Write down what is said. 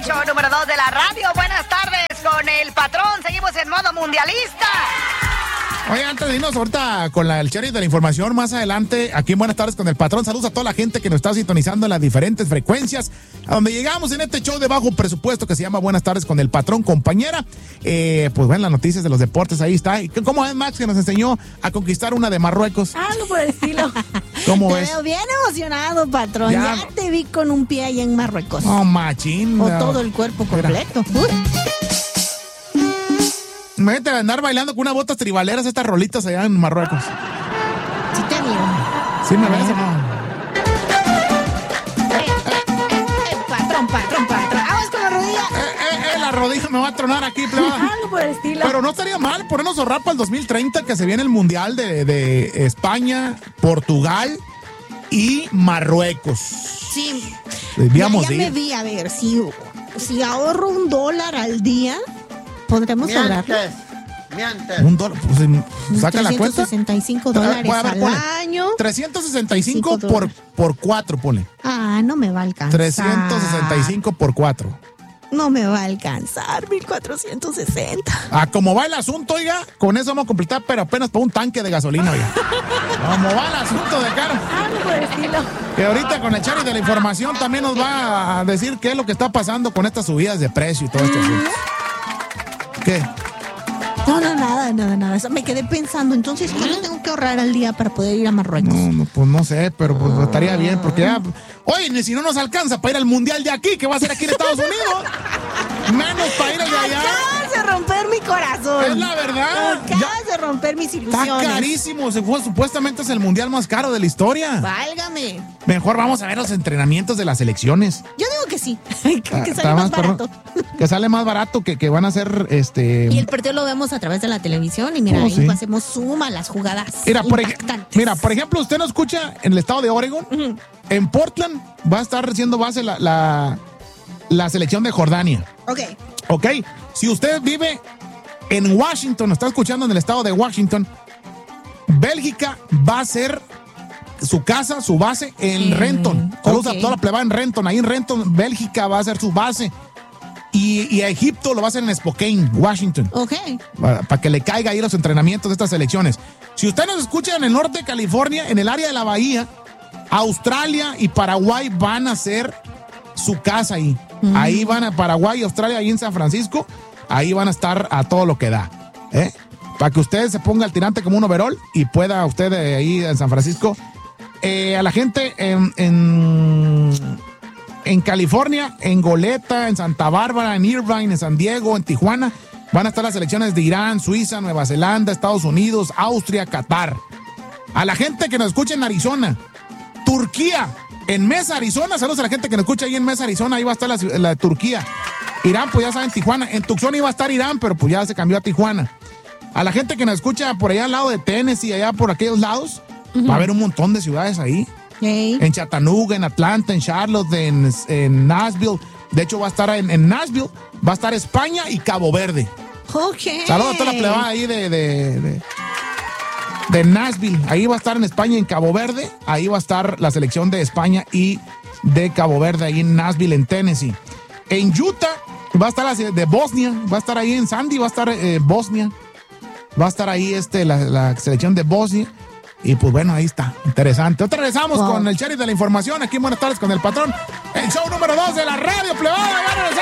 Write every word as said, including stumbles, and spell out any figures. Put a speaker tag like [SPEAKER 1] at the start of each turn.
[SPEAKER 1] show número dos de la radio. Buenas tardes con el patrón. Seguimos en modo mundialista.
[SPEAKER 2] Oye, antes de irnos ahorita con la, el cherry de la información, más adelante, aquí en Buenas tardes con el patrón, saludos a toda la gente que nos está sintonizando en las diferentes frecuencias, a donde llegamos en este show de bajo presupuesto que se llama Buenas tardes con el patrón, compañera. Eh, pues ven las noticias de los deportes, ahí está. ¿Cómo es Max que nos enseñó a conquistar una de Marruecos?
[SPEAKER 3] Algo por el estilo.
[SPEAKER 2] ¿Cómo
[SPEAKER 3] te
[SPEAKER 2] ves?
[SPEAKER 3] Te veo bien emocionado, patrón. Ya. ya te vi con un pie allá en Marruecos.
[SPEAKER 2] Oh, machín.
[SPEAKER 3] O todo el cuerpo completo.
[SPEAKER 2] Imagínate andar bailando con unas botas tribaleras, estas rolitas allá en Marruecos.
[SPEAKER 3] Sí te miro.
[SPEAKER 2] ¿Sí me ves o no?
[SPEAKER 3] Eh, eh, eh, patrón, patrón, patrón. Vamos con la rodilla.
[SPEAKER 2] Eh, eh, eh, la rodilla me va a tronar aquí, pleba.
[SPEAKER 3] Algo por el estilo.
[SPEAKER 2] Pero no estaría mal ponernos a ahorrar para el dos mil treinta, que se viene el Mundial de, de España, Portugal y Marruecos.
[SPEAKER 3] Sí.
[SPEAKER 2] Debíamos
[SPEAKER 3] ya, ya me vi, a ver, si, si ahorro un dólar al día, ¿podremos ahorrar?
[SPEAKER 4] Mientes.
[SPEAKER 2] Un dólar, pues, saca la cuenta.
[SPEAKER 3] trescientos sesenta y cinco dólares
[SPEAKER 2] a ver,
[SPEAKER 3] al
[SPEAKER 2] ponle.
[SPEAKER 3] año.
[SPEAKER 2] trescientos sesenta y cinco por, por cuatro, ponle.
[SPEAKER 3] Ah, no me va a alcanzar.
[SPEAKER 2] trescientos sesenta y cinco por cuatro.
[SPEAKER 3] No me va a alcanzar, mil cuatrocientos sesenta.
[SPEAKER 2] Ah, como va el asunto, oiga, con eso vamos a completar, pero apenas por un tanque de gasolina, oiga. Como va el asunto de caro.
[SPEAKER 3] Algo por el estilo.
[SPEAKER 2] Que ahorita con el Cherry de la información también nos va a decir qué es lo que está pasando con estas subidas de precio y todo esto. ¿Qué?
[SPEAKER 3] No, no, nada, nada, nada. Eso me quedé pensando, entonces, ¿cuánto tengo que ahorrar al día para poder ir a Marruecos?
[SPEAKER 2] No, no, pues no sé, pero pues estaría bien, porque ya... Oye, ni si no nos alcanza para ir al Mundial de aquí, que va a ser aquí en Estados Unidos. Menos para ir al de allá.
[SPEAKER 3] Acabas de romper mi corazón.
[SPEAKER 2] Es la verdad.
[SPEAKER 3] Acabas
[SPEAKER 2] Ya,
[SPEAKER 3] de romper mis ilusiones.
[SPEAKER 2] está carísimo. Se fue, supuestamente es el Mundial más caro de la historia.
[SPEAKER 3] Válgame.
[SPEAKER 2] Mejor vamos a ver los entrenamientos de las selecciones.
[SPEAKER 3] Yo digo que sí. que
[SPEAKER 2] Ah,
[SPEAKER 3] sale más
[SPEAKER 2] perro,
[SPEAKER 3] barato.
[SPEAKER 2] Que sale más barato, que, que van a ser este.
[SPEAKER 3] Y el partido lo vemos a través de la televisión y mira,
[SPEAKER 2] Oh,
[SPEAKER 3] ahí
[SPEAKER 2] sí.
[SPEAKER 3] hacemos suma las jugadas.
[SPEAKER 2] Mira por, ej-
[SPEAKER 3] impactantes.
[SPEAKER 2] mira, por ejemplo, usted nos escucha en el estado de Oregon.
[SPEAKER 3] Ujú.
[SPEAKER 2] En Portland va a estar haciendo base la, la, la selección de Jordania.
[SPEAKER 3] Ok.
[SPEAKER 2] ¿Ok? Si usted vive en Washington, está escuchando en el estado de Washington, Bélgica va a ser su casa, su base en
[SPEAKER 3] Mm,
[SPEAKER 2] Renton. Saludos
[SPEAKER 3] ok.
[SPEAKER 2] a toda la plebada en Renton. Ahí en Renton, Bélgica va a ser su base. Y, y a Egipto lo va a hacer en Spokane, Washington.
[SPEAKER 3] Ok.
[SPEAKER 2] Para, para que le caiga ahí los entrenamientos de estas selecciones. Si usted nos escucha en el norte de California, en el área de la bahía, Australia y Paraguay van a ser su casa ahí. Mm. Ahí van a Paraguay y Australia, ahí en San Francisco, ahí van a estar a todo lo que da. ¿eh? Para que usted se ponga al tirante como un overall y pueda usted eh, ahí en San Francisco. Eh, a la gente en, en, en California, en Goleta, en Santa Bárbara, en Irvine, en San Diego, en Tijuana, van a estar las selecciones de Irán, Suiza, Nueva Zelanda, Estados Unidos, Austria, Qatar. A la gente que nos escucha en Arizona, Turquía, en Mesa, Arizona, saludos a la gente que nos escucha ahí en Mesa, Arizona, ahí va a estar la, la de Turquía. Irán, pues ya saben, Tijuana. En Tucson iba a estar Irán, pero pues ya se cambió a Tijuana. A la gente que nos escucha por allá al lado de Tennessee, allá por aquellos lados, uh-huh. va a haber un montón de ciudades ahí.
[SPEAKER 3] Hey.
[SPEAKER 2] En Chattanooga, en Atlanta, en Charlotte, en, en Nashville. De hecho, va a estar en, en Nashville, va a estar España y Cabo Verde.
[SPEAKER 3] Ok.
[SPEAKER 2] Saludos a toda la plebada ahí de... de, de de Nashville, ahí va a estar en España, en Cabo Verde, ahí va a estar la selección de España y de Cabo Verde, ahí en Nashville, en Tennessee. En Utah va a estar la de Bosnia, va a estar ahí en Sandy, va a estar eh, Bosnia, va a estar ahí este, la, la selección de Bosnia, y pues bueno, ahí está, interesante. Otra regresamos wow. con el Cherry de la información, aquí en Buenas tardes con el patrón, el show número dos de la radio, plebada.